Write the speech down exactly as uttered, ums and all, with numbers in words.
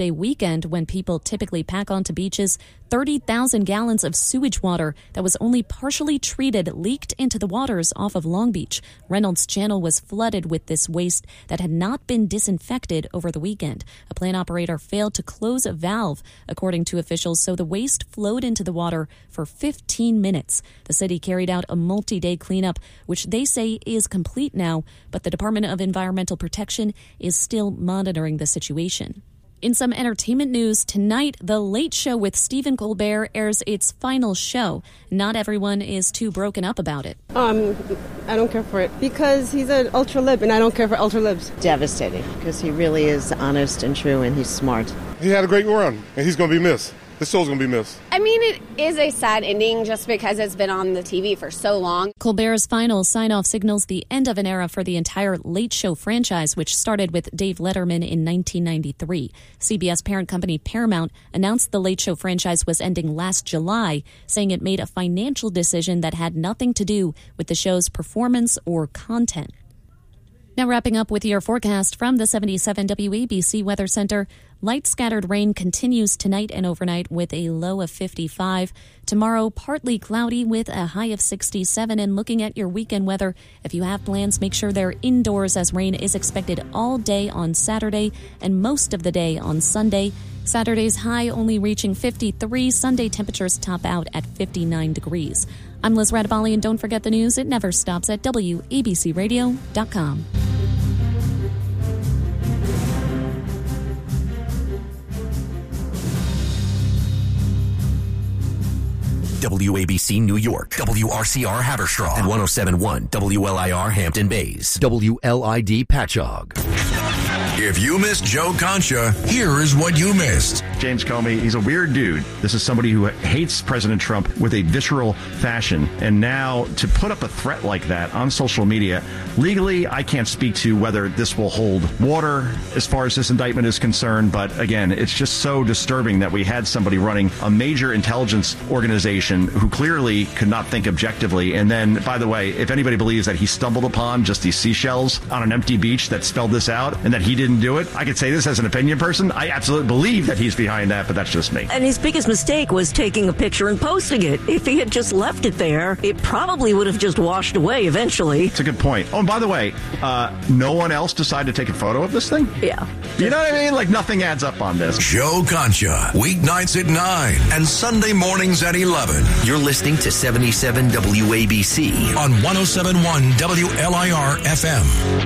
A weekend when people typically pack onto beaches, thirty thousand gallons of sewage water that was only partially treated leaked into the waters off of Long Beach. Reynolds Channel was flooded with this waste that had not been disinfected over the weekend. A plant operator failed to close a valve, according to officials, so the waste flowed into the water for fifteen minutes. The city carried out a multi-day cleanup, which they say is complete now, but the Department of Environmental Protection is still monitoring the situation. In some entertainment news, tonight, The Late Show with Stephen Colbert airs its final show. Not everyone is too broken up about it. Um, I don't care for it because he's an ultra-lib, and I don't care for ultra-libs. Devastating, because he really is honest and true, and he's smart. He had a great run, and he's going to be missed. This show's going to be missed. I mean, it is a sad ending just because it's been on the T V for so long. Colbert's final sign-off signals the end of an era for the entire Late Show franchise, which started with Dave Letterman in nineteen ninety-three. C B S parent company Paramount announced the Late Show franchise was ending last July, saying it made a financial decision that had nothing to do with the show's performance or content. Now wrapping up with your forecast from the seventy-seven W A B C Weather Center. Light scattered rain continues tonight and overnight with a low of fifty-five. Tomorrow, partly cloudy with a high of sixty-seven. And looking at your weekend weather, if you have plans, make sure they're indoors as rain is expected all day on Saturday and most of the day on Sunday. Saturday's high only reaching fifty-three. Sunday temperatures top out at fifty-nine degrees. I'm Liz Radabali, and don't forget the news. It never stops at W A B C radio dot com. W A B C New York, W R C R Haverstraw, and one oh seven point one W L I R Hampton Bays, W L I D Patchogue. If you missed Joe Concha, here is what you missed. James Comey, he's a weird dude. This is somebody who hates President Trump with a visceral fashion. And now to put up a threat like that on social media, legally, I can't speak to whether this will hold water as far as this indictment is concerned. But again, it's just so disturbing that we had somebody running a major intelligence organization who clearly could not think objectively. And then, by the way, if anybody believes that he stumbled upon just these seashells on an empty beach that spelled this out and that he didn't do it, I could say this as an opinion person. I absolutely believe that he's behind that, but that's just me. And his biggest mistake was taking a picture and posting it. If he had just left it there, it probably would have just washed away eventually. It's a good point. Oh, and by the way, uh, no one else decided to take a photo of this thing? Yeah. You know what I mean? Like, nothing adds up on this. Joe Concha, weeknights at nine and Sunday mornings at eleven. You're listening to seventy-seven W A B C on one oh seven point one W L I R F M.